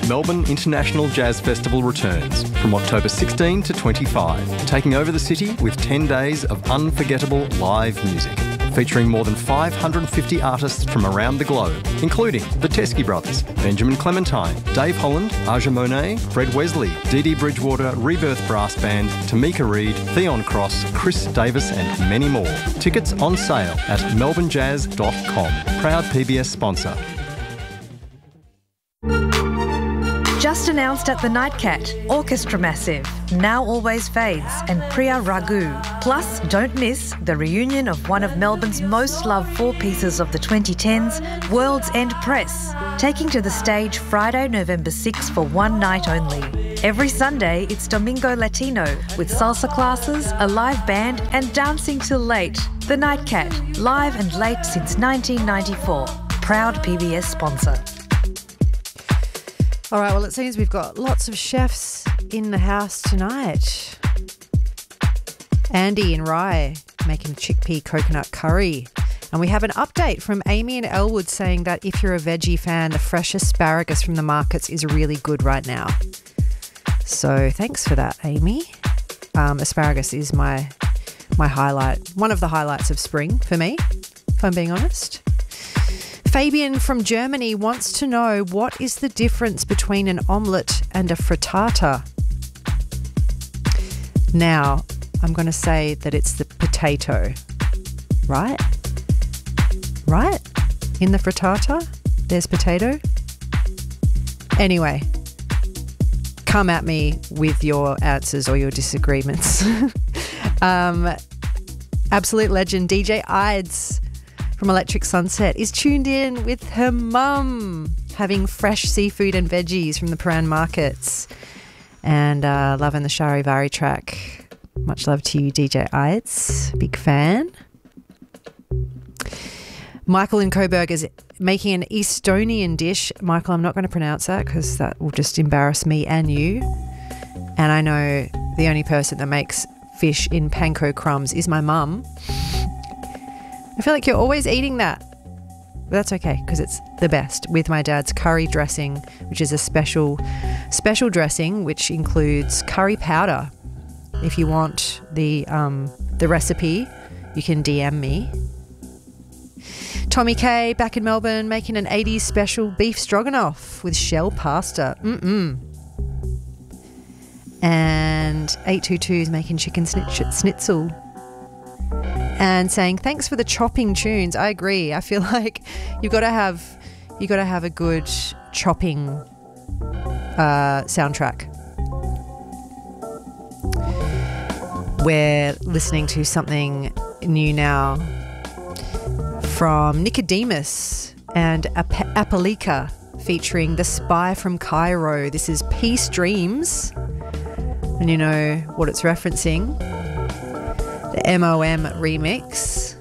Melbourne International Jazz Festival returns from October 16 to 25, taking over the city with 10 days of unforgettable live music, featuring more than 550 artists from around the globe, including the Teskey Brothers, Benjamin Clementine, Dave Holland, Aja Monet, Fred Wesley, Dee Dee Bridgewater, Rebirth Brass Band, Tamika Reed, Theon Cross, Chris Davis and many more. Tickets on sale at melbournejazz.com. Proud PBS sponsor. Just announced at the Nightcat, Orchestra Massive, Now Always Fades and Priya Raghu. Plus, don't miss the reunion of one of Melbourne's most loved four pieces of the 2010s, World's End Press, taking to the stage Friday, November 6 for one night only. Every Sunday, it's Domingo Latino with salsa classes, a live band and dancing till late. The Nightcat, live and late since 1994. Proud PBS sponsor. All right, well, it seems we've got lots of chefs in the house tonight. Andy and Rye making chickpea coconut curry. And we have an update from Amy in Elwood saying that if you're a veggie fan, the fresh asparagus from the markets is really good right now. So thanks for that, Amy. Asparagus is my highlight, one of the highlights of spring for me, if I'm being honest. Fabian from Germany wants to know, what is the difference between an omelette and a frittata? Now, I'm going to say that it's the potato, right? Right? In the frittata, there's potato. Anyway, come at me with your answers or your disagreements. Absolute legend DJ Ides from Electric Sunset is tuned in with her mum, having fresh seafood and veggies from the Paran markets, and loving the Charivari track. Much love to you, DJ Ides. Big fan. Michael in Coburg is making an Estonian dish. Michael, I'm not going to pronounce that because that will just embarrass me and you. And I know the only person that makes fish in panko crumbs is my mum. I feel like you're always eating that. But that's okay because it's the best, with my dad's curry dressing, which is a special dressing which includes curry powder. If you want the recipe, you can DM me. Tommy K back in Melbourne making an 80s special beef stroganoff with shell pasta. And 822 is making chicken schnitzel. And saying thanks for the chopping tunes. I agree. I feel like you've got to have a good chopping soundtrack. We're listening to something new now from Nicodemus and Apalika featuring The Spy from Cairo. This is Peace Dreams, and you know what it's referencing. The MOM remix.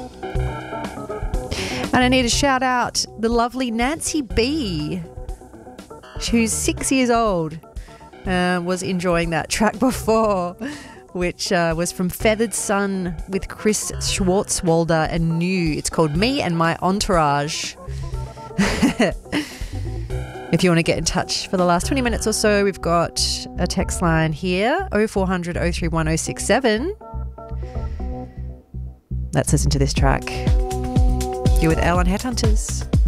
And I need to shout out the lovely Nancy B, who's 6 years old, was enjoying that track before, which was from Feathered Sun with Chris Schwartzwalder and New. It's called Me and My Entourage. If you want to get in touch for the last 20 minutes or so, we've got a text line here, 0400 031 067. Let's listen to this track. You're with Elle on Headhunters.